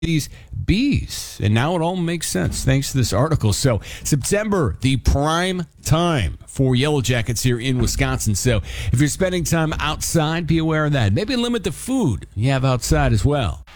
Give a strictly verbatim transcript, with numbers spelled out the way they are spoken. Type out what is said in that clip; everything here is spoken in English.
these bees. And now it all makes sense thanks to this article. So September, the prime time for yellow jackets here in Wisconsin. So if you're spending time outside, be aware of that. Maybe limit the food you have outside as well.